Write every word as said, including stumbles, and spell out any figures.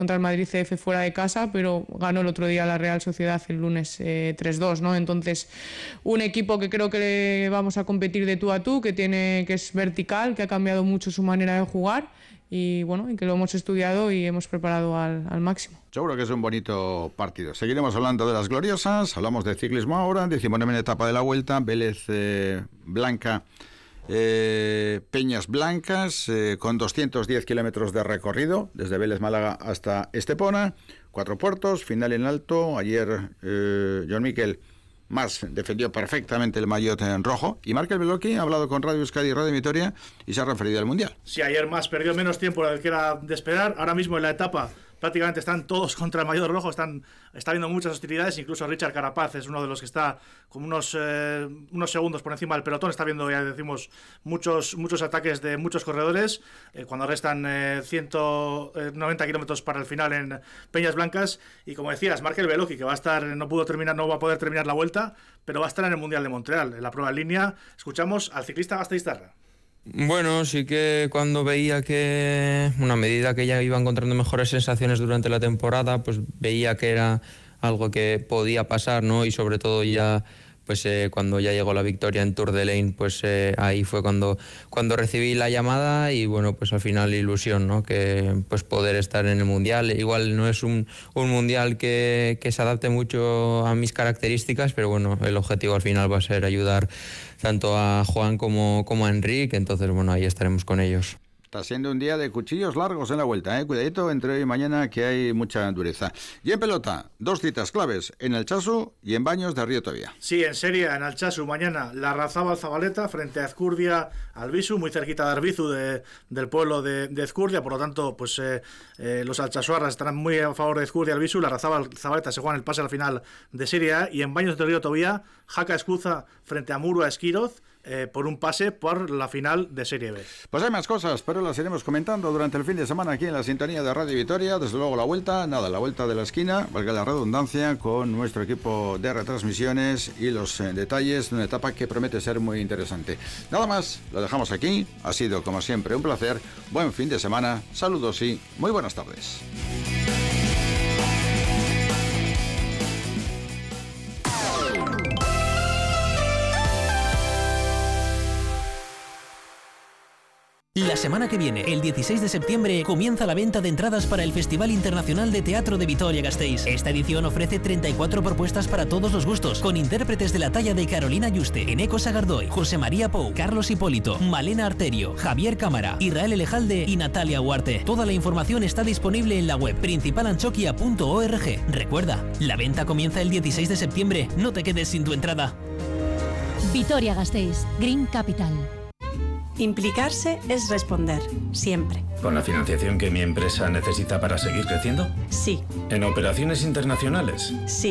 contra el Madrid C F fuera de casa, pero ganó el otro día la Real Sociedad el lunes eh, tres dos, ¿no? Entonces, un equipo que creo que vamos a competir de tú a tú, que tiene, que es vertical, que ha cambiado mucho su manera de jugar y bueno, y que lo hemos estudiado y hemos preparado al, al máximo. Seguro que es un bonito partido. Seguiremos hablando de las gloriosas, hablamos de ciclismo ahora, decimonovena etapa de la Vuelta, Vélez eh, Blanca. Eh, Peñas Blancas eh, con doscientos diez kilómetros de recorrido desde Vélez Málaga hasta Estepona, cuatro puertos, final en alto. Ayer eh, Jon Miquel Mas defendió perfectamente el maillot en rojo y Markel Beloki ha hablado con Radio Euskadi y Radio Vitoria y se ha referido al Mundial. Sí, ayer Mas perdió menos tiempo del que era de esperar. Ahora mismo en la etapa prácticamente están todos contra el maillot rojo, están, está habiendo muchas hostilidades, incluso Richard Carapaz es uno de los que está con unos, eh, unos segundos por encima del pelotón, está viendo, ya decimos, muchos, muchos ataques de muchos corredores, eh, cuando restan eh, ciento noventa kilómetros para el final en Peñas Blancas, y como decías, Markel Beloki, que va a estar, no pudo terminar, no va a poder terminar la Vuelta, pero va a estar en el Mundial de Montreal, en la prueba en línea. Escuchamos al ciclista gasteiztarra. Bueno, sí que cuando veía que, una medida que ya iba encontrando mejores sensaciones durante la temporada, pues veía que era algo que podía pasar, ¿no? Y sobre todo ya, pues eh, cuando ya llegó la victoria en Tour de Lane, pues eh, ahí fue cuando, cuando recibí la llamada y bueno, pues al final ilusión, ¿no? Que pues poder estar en el Mundial. Igual no es un, un Mundial que, que se adapte mucho a mis características, pero bueno, el objetivo al final va a ser ayudar tanto a Juan como, como a Enrique, entonces bueno, ahí estaremos con ellos. Está siendo un día de cuchillos largos en la Vuelta, ¿eh? Cuidadito entre hoy y mañana que hay mucha dureza. Y en pelota, dos citas claves, en Altsasu y en Baños de Río Tobía. Sí, en serie, en Altsasu, mañana la Larrazábal Zabaleta frente a Ezcurdia Albisu, muy cerquita de Arbizu, de, del pueblo de, de Ezcurdia, por lo tanto, pues eh, eh, los altsasuarras estarán muy a favor de Ezcurdia Albisu. La Larrazábal Zabaleta se juega en el pase al final de Serie A, y en Baños de Río Tobía, Jaca Escuza frente a Murua Esquiroz, Eh, por un pase por la final de Serie B. Pues hay más cosas, pero las iremos comentando durante el fin de semana aquí en la sintonía de Radio Vitoria. Desde luego la vuelta, nada, la vuelta de la esquina, valga la redundancia, con nuestro equipo de retransmisiones y los eh, detalles de una etapa que promete ser muy interesante. Nada más, lo dejamos aquí. Ha sido como siempre un placer. Buen fin de semana, saludos y muy buenas tardes. La semana que viene, el dieciséis de septiembre, comienza la venta de entradas para el Festival Internacional de Teatro de Vitoria-Gasteiz. Esta edición ofrece treinta y cuatro propuestas para todos los gustos, con intérpretes de la talla de Carolina Yuste, Eneco Sagardoy, José María Pou, Carlos Hipólito, Malena Arterio, Javier Cámara, Israel Elejalde y Natalia Huarte. Toda la información está disponible en la web principal anchoquia punto org. Recuerda, la venta comienza el dieciséis de septiembre. No te quedes sin tu entrada. Vitoria-Gasteiz, Green Capital. Implicarse es responder, siempre. ¿Con la financiación que mi empresa necesita para seguir creciendo? Sí. ¿En operaciones internacionales? Sí.